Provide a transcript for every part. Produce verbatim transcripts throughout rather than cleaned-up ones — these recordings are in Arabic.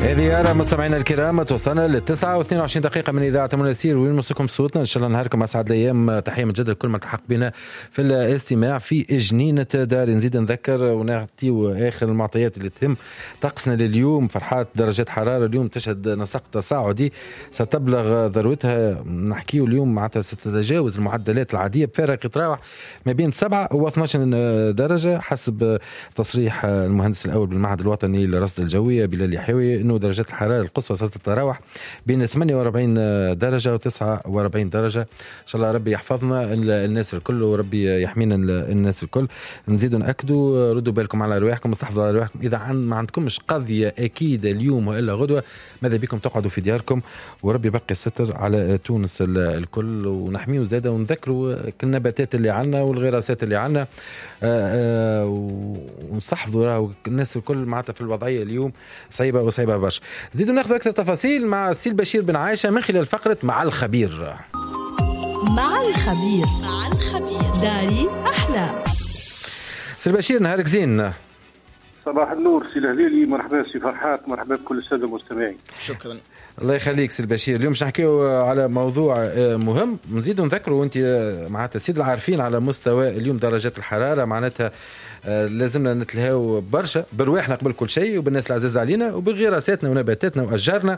هذه أرى مستمعينا الكرام، توصلنا للتسعة واثنين وعشرين دقيقة من إذاعة مناسير وين موسيقكم صوتنا. إن شاء الله نهاركم أسعد الأيام. تحية من جديد لكل ما التحق بنا في الاستماع في جنينة دار. نزيد نذكر ونعطيو آخر المعطيات اللي تهم طقسنا لليوم. فرحات درجات حرارة اليوم تشهد نسق تصاعدي ستبلغ ذروتها، نحكيو اليوم معناتها ستتجاوز المعدلات العادية بفارق يتراوح ما بين سبعة و اثني عشر درجة حسب تصريح المهندس الأول بالمعهد الوطني للرصد الجوية بلال يحيوي، إنه درجات الحرارة القصوى ستتراوح بين ثمانية وأربعين درجة و تسعة وأربعين درجة. إن شاء الله ربي يحفظنا الناس الكل وربي يحمينا الناس الكل. نزيدوا نأكدوا، ردوا بالكم على رواحكم، استحفظوا على رواحكم. إذا عن ما عندكمش قضية أكيدة اليوم وإلا غدوة، ماذا بكم تقعدوا في دياركم وربي يبقي الستر على تونس الكل، ونحميوا زادة ونذكروا كل النباتات اللي عنا والغراسات اللي عنا، ونصحفظوا الناس الكل معناتها في الوضعية اليوم صعيبة وصعيبة برشا. زيدوا ناخذ أكثر تفاصيل مع سيل بشير بن عايشة من خلال فقرة مع الخبير. مع الخبير مع الخبير داري أحلى. سيل بشير نهارك زين. صباح النور سي الهليلي، مرحبا سي فرحات، مرحبا بكل الساده المستمعين. شكرا. الله يخليك سي البشير. اليوم باش نحكيو على موضوع مهم، نزيدوا نذكروا وانت معناتها سيد العارفين على مستوى اليوم درجات الحراره، معناتها لازمنا نتلهاو برشا برواحنا قبل كل شيء وبالناس العزاز علينا وبغراساتنا ونباتاتنا واشجارنا،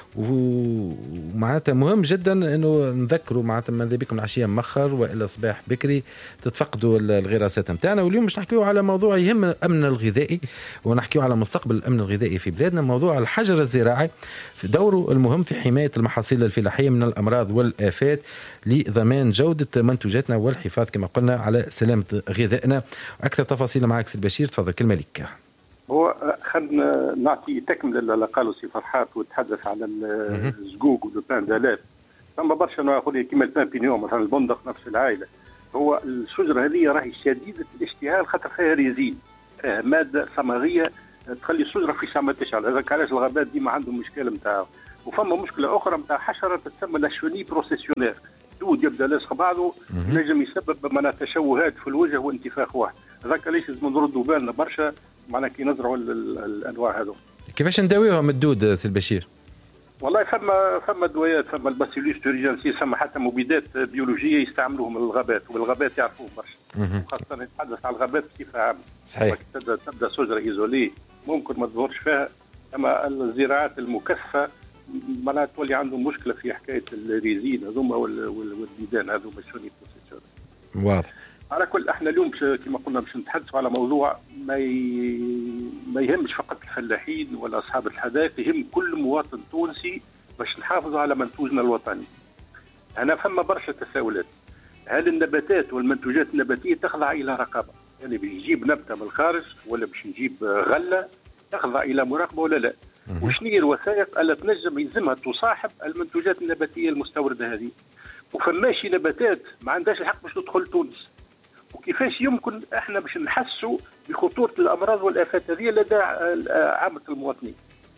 ومعناتها مهم جدا انه نذكروا معناتها ماذا بكم العشيه مخر والا صباح بكري تتفقدوا الغراسات نتاعنا. واليوم باش نحكيو على موضوع يهم الامن الغذائي، ونحكيو على مستقبل الامن الغذائي في بلادنا. موضوع الحجر الزراعي في دوره المهم في حمايه المحاصيل الفلاحيه من الامراض والافات لضمان جوده منتوجاتنا والحفاظ كما قلنا على سلامه غذائنا. اكثر تفاصيل معك سي البشير، تفضل كلمه لك. هو خلينا نعطي تكمله اللي قالوا سي فرحات وتحدث على الزقوق والبان دالات. ثم برشا نقول كيما البان بينيون مثلا البندق نفس العائله. هو الشجره هذه راهي شديده الاشتعال خاطر فيها ريزين، فيها ماده صمغيه تخلي الشجره في ساعه ما تشعل. هذاك علاش الغابات ديما عندهم مشكله نتاعو. وفما مشكله اخرى نتاع حشره تسمى لاشوني بروسيسيونير، دود يبدا لاصق بعضه نجم يسبب معناها تشوهات في الوجه وانتفاخ واحد. هذاك ليش لازم نردوا بالنا برشا معناها كي نزرعوا الانواع هذو. كيفاش نداويهم الدود سي البشير؟ والله فما فما دوايات، فما الباسيلوس توريجانسي، فما حتى مبيدات بيولوجيه يستعملوهم الغابات، والغابات يعرفوهم برشا، خاصه نتحدث على الغابات بصفه عامه. صحيح. تبدا تبدا شجره ايزولي ممكن ما تظهرش فيها، اما الزراعات المكثفه معناها تولي عندهم مشكله في حكايه الريزين هذوما والديدان هذوما الشوني بروسيسور. واضح. على كل احنا اليوم كما قلنا باش نتحدثوا على موضوع ما ي... ما يهمش فقط الفلاحين ولا اصحاب الحدائق، يهم كل مواطن تونسي باش نحافظوا على منتوجنا الوطني. انا فما برشا تساؤلات، هل النباتات والمنتوجات النباتيه تخضع الى رقابه؟ يعني باش نجيب نبته من الخارج ولا باش نجيب غله تخضع الى مراقبه ولا لا؟ وشنو هي الوثائق اللي تنجم يلزمها تصاحب المنتوجات النباتيه المستورده هذه؟ وفماشي نباتات ما عندهاش الحق باش تدخل تونس، وكيفاش يمكن احنا باش نحسوا بخطوره الامراض والافات هذه لدى عامه المواطنين؟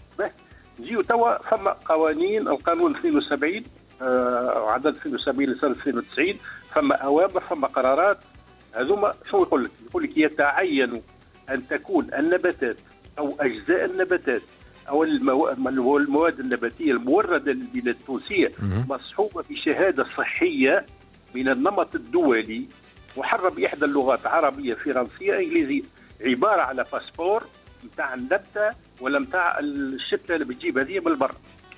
نجيو توا فما قوانين، القانون اثنين وسبعين آه عدد اثنين وسبعين لسنه اثنين وتسعين، فما اوامر، فما قرارات. هذوما شو يقول لك؟ يقول لك يتعين ان تكون النباتات او اجزاء النباتات او المواد النباتيه المورده للبلاد التونسيه مصحوبه بشهاده صحيه من النمط الدولي محرر باحدى اللغات عربيه فرنسيه انجليزيه، عباره على باسبور نتاع النبته ولا نتاع الشتله اللي بتجيب هذه من البر.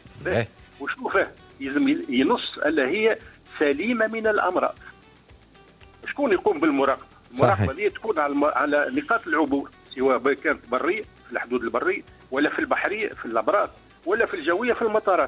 وشنو فيه؟ لازم ينص الا هي سليمه من الامراض. شكون يقوم بالمراقبه؟ المراقبه دي تكون على على نقاط العبور، سواء كانت بريه في الحدود البريه ولا في البحريه في الابراج ولا في الجويه في المطارات.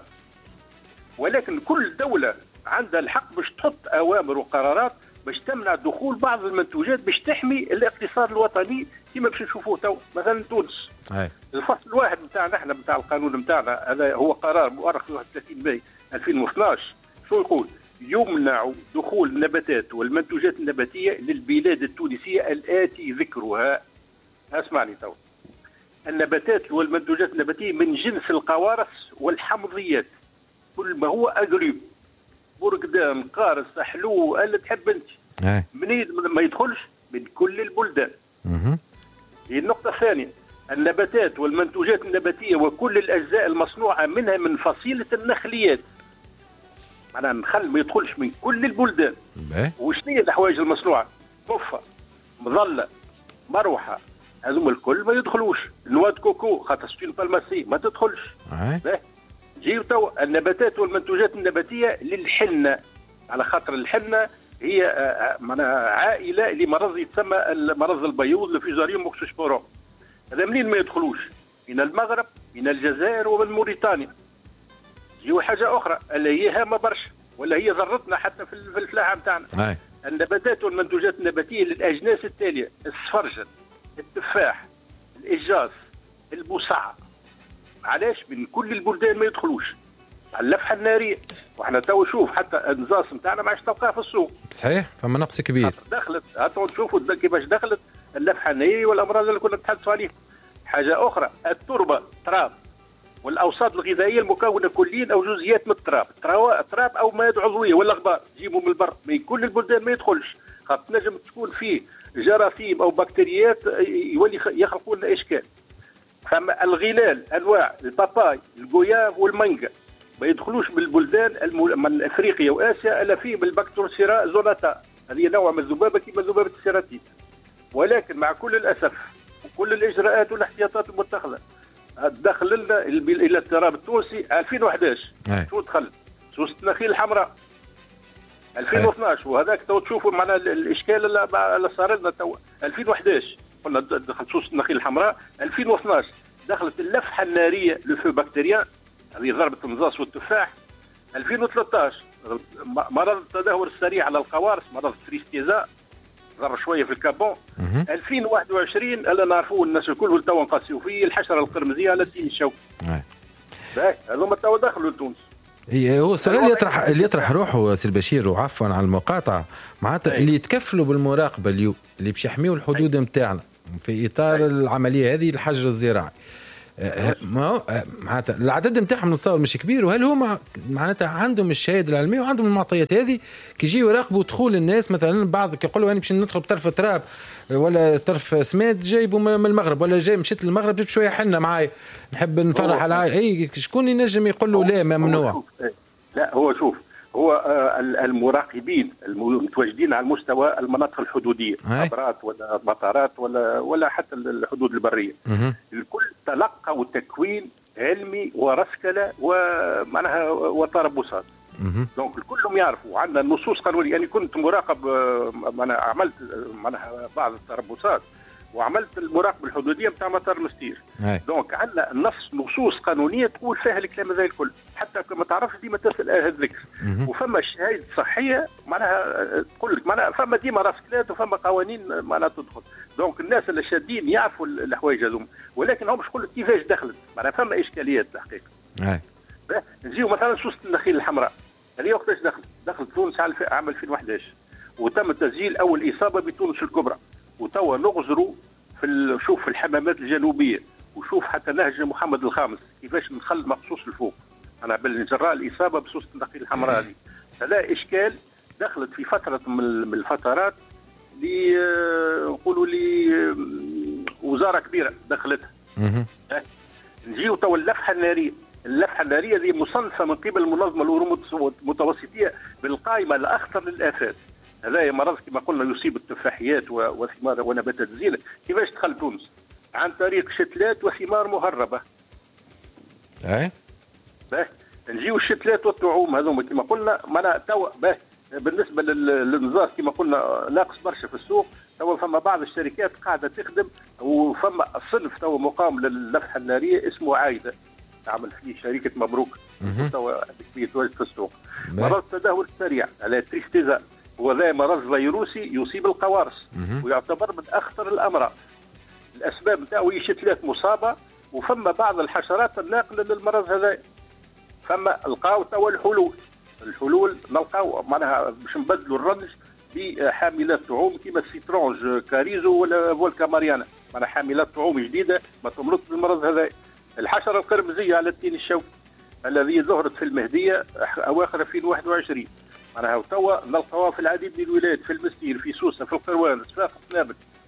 ولكن كل دوله عندها الحق باش تحط اوامر وقرارات باش تمنع دخول بعض المنتوجات باش تحمي الاقتصاد الوطني كما باش نشوفوه تو مثلا تونس. أي. الفصل الواحد نتاعنا احنا نتاع القانون نتاعنا هذا هو قرار مؤرخ في واحد وثلاثين ماي ألفين واثناش. شو يقول؟ يمنع دخول النباتات والمنتوجات النباتيه للبلاد التونسيه الاتي ذكرها. اسمعني تو. النباتات والمنتوجات النباتيه من جنس القوارص والحمضيات، كل ما هو اغريب، برقدان، قارص، حلو، اللي تحب انت. أي. منين ما يدخلش من كل البلدان. اها. هي النقطه الثانيه، النباتات والمنتوجات النباتيه وكل الاجزاء المصنوعه منها من فصيله النخليات. معناها النخل ما يدخلش من كل البلدان. وشنو هي الحوايج المصنوعه؟ مفه، مظله، مروحه، هذوما الكل ما يدخلوش. نواد كوكو خاطر ستين بالماسي ما تدخلش. جيو تو النباتات والمنتوجات النباتيه للحنه، على خاطر الحنه هي معناها عائله لمرض يتسمى مرض البيوض الفيزاريوم موكسوسبورون. هذا منين ما يدخلوش؟ من المغرب، من الجزائر ومن موريتانيا. جيو حاجه اخرى اللي هي هامه برشا ولا هي ضرتنا حتى في الفلاحه نتاعنا. النباتات والمنتوجات النباتيه للاجناس التاليه: السفرجل، التفاح، الإجاز، البوسعة. علاش من كل البلدان ما يدخلوش؟ اللفحه الناريه. واحنا تو شوف حتى النزاص نتاعنا ما عادش تلقاه في السوق. صحيح، فما نقص كبير. دخلت هاتوا نشوفوا كيفاش دخلت اللفحه الناريه والامراض اللي كنا نتحدثوا عليها. حاجه اخرى التربه، التراب والاوساط الغذائيه المكونه كليا او جزئيات من التراب، التراب او مواد عضويه ولا غبار تجيبوا من البر، من كل البلدان ما يدخلش، خاطر نجم تكون فيه جراثيم او بكتيريات يولي يخلقوا لنا اشكال. فما الغلال انواع الباباي، الجوياف والمانجا ما يدخلوش بالبلدان الم... من افريقيا واسيا الا فيه بالبكتروسيرا زوناتا، هذه نوع من الذبابه كما ذبابه السيراتيد. ولكن مع كل الاسف وكل الاجراءات والاحتياطات المتخذه دخل لنا الى التراب التونسي ألفين وأحد عشر. شو دخل؟ سوسة النخيل الحمراء ألفين واثناش، وهذاك تو تشوفوا معنا الاشكال اللي صار لنا تو ألفين وأحد عشر. قلنا دخلت سوسة النخيل الحمراء. ألفين واثناش دخلت اللفحه الناريه لو فو بكتيريان، هذه ضربه النزاص والتفاح. ألفين وثلاثطاش مرض التدهور السريع على القوارص، مرض التريستيزا ضر شويه في الكابون. ألفين وواحد وعشرين اللي نعرفوه الناس الكل تو نقاسيو فيه الحشره القرمزيه على التين الشوكي. هذوما تو دخلوا لتونس. هو السؤال اللي يطرح اللي يطرح روحه سي البشير، وعفوا على المقاطعه، معناتها اللي يتكفلوا بالمراقبه اليوم اللي باش يحميوا الحدود نتاعنا في اطار العمليه هذه الحجر الزراعي، ما هو معناتها العدد نتاعهم نتصور مش كبير، وهل هما معناتها عندهم الشهاده العلميه وعندهم المعطيات هذه كي يجيوا يراقبوا دخول الناس؟ مثلا بعض كيقولوا انا باش ندخل بطرف تراب ولا طرف سماد جايبه من المغرب، ولا جاي مشيت للمغرب جبت شويه حنه معايا نحب نفرح على اي شكون ينجم يقول له لا ممنوع؟ لا هو شوف هو آه المراقبين المتواجدين على مستوى المناطق الحدوديه، عبرات ولا مطارات ولا ولا حتى الحدود البريه، الكل تلقوا تكوين علمي ورسكله ومعناها وتربصات. دونك كلهم يعرفوا عندنا نصوص قانونيه. يعني كنت مراقب، معناها عملت معناها بعض التربصات وعملت المراقبه الحدوديه نتاع مطار مستير. دونك عندنا نص نصوص قانونيه تقول فيها الكلام هذا الكل، حتى ما تعرفش ديما تسال اهل الذكر. وفما شهاده صحيه معناها تقول لك معناها فما ديما راسكلات وفما قوانين معناها تدخل. دونك الناس اللي شادين يعرفوا الحوايج هذوم، ولكن هم مش يقول لك كيفاش دخلت، معناها فما اشكاليات الحقيقه. نجيو مثلا سوسة النخيل الحمراء، هذه وقتاش دخلت؟ دخلت تونس عام ألفين وأحد عشر، وتم تسجيل اول اصابه بتونس الكبرى. وتوا نغزروا في شوف في الحمامات الجنوبيه، وشوف حتى نهج محمد الخامس كيفاش نخل مخصوص الفوق. انا بالجراء الاصابه بسوسه النخيل الحمراء هذه، هذا اشكال دخلت في فتره من الفترات ل نقولوا لي وزاره كبيره دخلتها. نجيو تو اللفحه الناريه، اللفحه الناريه هذه مصنفه من قبل المنظمه الامم المتوسطيه بالقائمه الاخطر للافات. هذا مرض كما قلنا يصيب التفاحيات وثمار ونباتات الزينه. كيفاش دخل تونس؟ عن طريق شتلات وثمار مهربه. اي باه نجيو الشتلات والطعوم هذوما كما قلنا معناها توا باه بالنسبه للنزاز كما قلنا ناقص برشا في السوق. توا فما بعض الشركات قاعده تخدم، وفما صنف توا مقام لللفحه الناريه اسمه عايده تعمل فيه شركه مبروك توا يتواجد في السوق. مرض التدهور السريع على تريستيزا، وذا مرض فيروسي يصيب القوارص ويعتبر من اخطر الامراض. الاسباب نتاعو هي شتلات مصابه، وفما بعض الحشرات الناقله للمرض هذا. فما لقاو توا الحلول، الحلول نلقاو معناها باش نبدلوا الرنج بحاملات طعوم كيما السيترونج كاريزو ولا فولكا ماريانا، معناها حاملات طعوم جديده ما تمرض بالمرض هذا. الحشره القرمزيه على التين الشوكي الذي ظهرت في المهديه اواخر ألفين وواحد وعشرين، معناها توا نلقاوها في العديد من الولايات، في المستير، في سوسه، في القروان، صفاقس، نابل،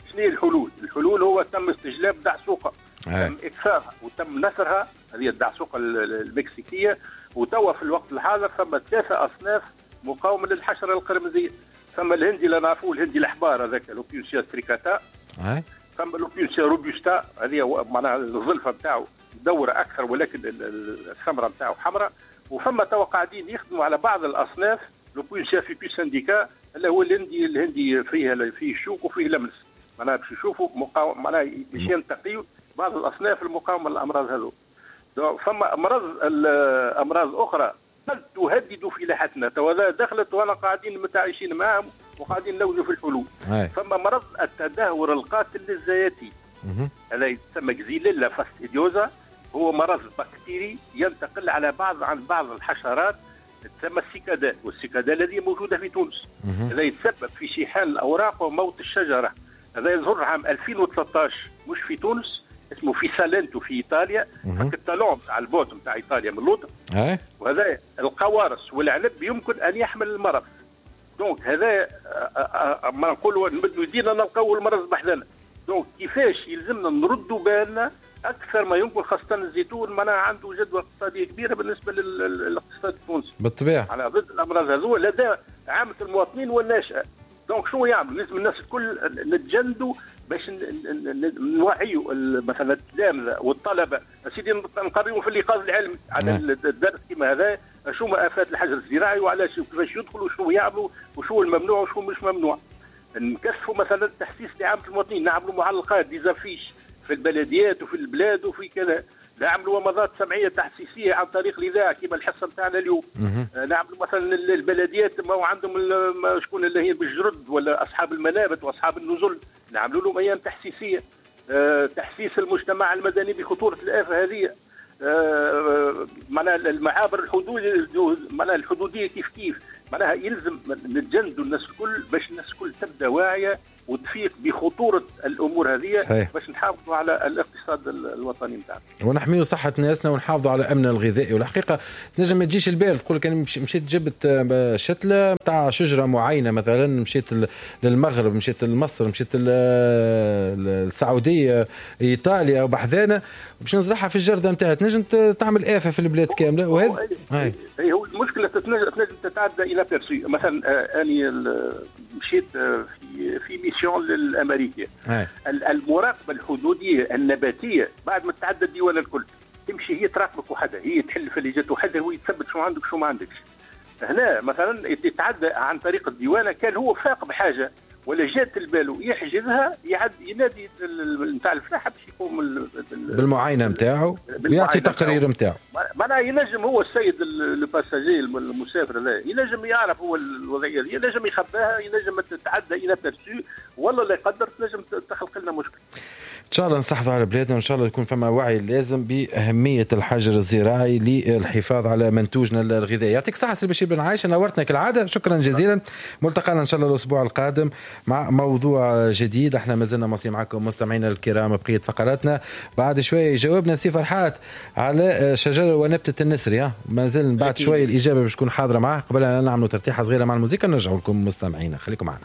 شنو الحلول؟ الحلول هو تم استجلاب دعسوقه، تم اكفافها وتم نثرها، هذه الدعسوقه المكسيكيه. وتوا في الوقت الحاضر ثم ثلاثه اصناف مقاومه للحشره القرمزيه. ثم الهندي اللي نعرفوه، الهندي الاحبار هذاك لوبيوسيا ستريكاتا، ثم لوبيوسيا روبوستا هذه معناها الظلفه نتاعو مدوره اكثر ولكن الثمره نتاعو حمراء. وفما توا قاعدين يخدموا على بعض الاصناف لوبيوسيا فيكوس انديكا اللي هو الهندي الهندي فيه فيه شوك وفيه لمس، معناها باش يشوفوا مقاوم معناها باش ينتقيوا بعض الاصناف المقاومه للامراض هذو. فما امراض امراض اخرى قد تهدد فلاحتنا توا دخلت وانا قاعدين متعايشين معهم وقاعدين نلوجوا في الحلول. فما مرض التدهور القاتل للزياتي، هذا يسمى جزيليلا فاستيديوزا، هو مرض بكتيري ينتقل على بعض عن بعض الحشرات تسمى السيكادا، والسيكادا الذي موجوده في تونس. هذا يتسبب في شيحان الاوراق وموت الشجره. هذا يظهر عام ألفين وثلاثة عشر مش في تونس، اسمه في سالنتو في ايطاليا، حق الطالون تاع البوت نتاع ايطاليا من اللوطه. وهذا القوارص والعنب يمكن ان يحمل المرض. دونك هذا ما نقولوا نمدوا يدينا نلقاو المرض بحذنا. دونك كيفاش يلزمنا نردوا بالنا اكثر ما يمكن، خاصه الزيتون معناها عنده جدوى اقتصاديه كبيره بالنسبه للاقتصاد التونسي بالطبيعه على ضد الامراض هذو لدى عامه المواطنين والناشئه. دونك شنو يعملوا؟ لازم الناس الكل نتجندوا باش نوعيوا مثلا التلامذه والطلبه، سيدي نقريهم في الايقاظ العلمي على الدرس كما هذا، شو آفات الحجر الزراعي وعلاش كيفاش يدخلوا وشنو يعملوا وشو الممنوع وشو مش ممنوع. نكثفوا مثلا تحسيس لعامه المواطنين، نعملوا معلقات ديزافيش في البلديات وفي البلاد وفي كذا، نعملوا ومضات سمعيه تحسيسيه عن طريق الاذاعه كما الحصه نتاعنا اليوم. نعملوا مثلا البلديات ما عندهم شكون اللي هي بالجرد ولا اصحاب المنابت واصحاب النزل، نعملوا لهم ايام تحسيسيه، أه تحسيس المجتمع المدني بخطوره الافه هذه. أه معناها المعابر الحدود معناها الحدوديه كيف كيف، معناها يلزم نتجندوا الناس الكل باش الناس الكل تبدا واعيه وتفيق بخطوره الامور هذه باش نحافظوا على الاقتصاد الوطني نتاعنا ونحميوا صحه ناسنا ونحافظوا على امن الغذائي. والحقيقه تنجم ما تجيش البال تقول كان مشيت جبت شتله نتاع شجره معينه، مثلا مشيت للمغرب، مشيت لمصر، مشيت السعوديه، ايطاليا وبحذانا باش نزرعها في الجرده نتاعها، تنجم تعمل آفة في البلاد كامله. وهذا هي هو المشكله تتنجم تتعدى الى بيرسي. مثلا اني مشيت في في ميسيون للامريكيه، المراقبه الحدوديه النباتيه بعد ما تتعدى الديوان الكل تمشي هي تراقبك وحدها، هي تحل في اللجات وحدها ويتثبت شو عندك شو ما عندكش. هنا مثلا يتعدى عن طريق الديوان، كان هو فاق بحاجه ولا جات البالو يحجزها، يعد ينادي نتاع الفلاحه باش يقوم بالمعاينه نتاعو ويعطي تقرير نتاعو. معناها ينجم هو السيد الباساجي المسافر هذا ينجم يعرف هو الوضعيه دي، ينجم يخباها، ينجم تتعدى الى بيرسو، والله لا يقدر تنجم تخلق لنا مشكله. ان شاء الله نحافظ على بلادنا، وان شاء الله يكون فما وعي لازم باهميه الحجر الزراعي للحفاظ على منتوجنا الغذائي. يعطيك الصحه سي بشير بن عايشه، نورتنا كالعاده، شكرا جزيلا. ملتقانا ان شاء الله الاسبوع القادم مع موضوع جديد. احنا ما زلنا ماشي معكم مستمعينا الكرام بقيه فقراتنا. بعد شويه جاوبنا سي فرحات على شجره ونبته النسري، ما زلنا بعد شويه الاجابه باش تكون حاضره معاه. قبل ان نعملوا ترتيحه صغيره مع الموسيقى نرجعوا لكم مستمعينا، خليكم معنا.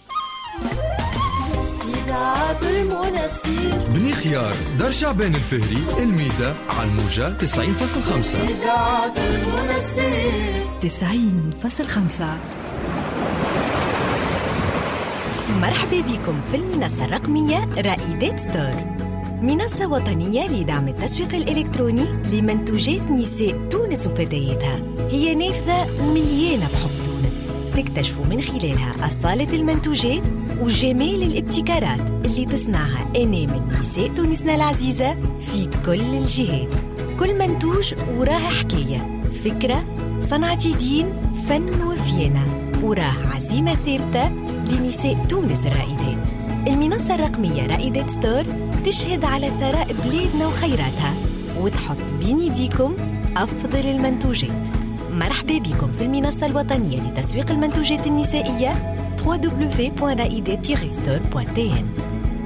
بني خيار دار شعبان الفهري الميدة على الموجة تسعين فاصل خمسة تسعين فاصل خمسة. مرحبا بكم في المنصة الرقمية رائدات ستور، منصة وطنية لدعم التسويق الإلكتروني لمنتوجات نساء تونس وفتياتها. هي نافذة مليانة بحب تونس، تكتشفوا من خلالها أصالة المنتوجات وجمال الابتكارات اللي تصنعها أنامل نساء تونسنا العزيزة في كل الجهات. كل منتوج وراه حكاية، فكرة، صنعة دين، فن وفينا، وراه عزيمة ثابتة لنساء تونس الرائدات. المنصة الرقمية رائدات ستور تشهد على ثراء بلادنا وخيراتها وتحط بين يديكم أفضل المنتوجات. مرحبا بكم في المنصة الوطنية لتسويق المنتوجات النسائية دبليو دبليو دبليو دوت رائدات ستور دوت تي إن.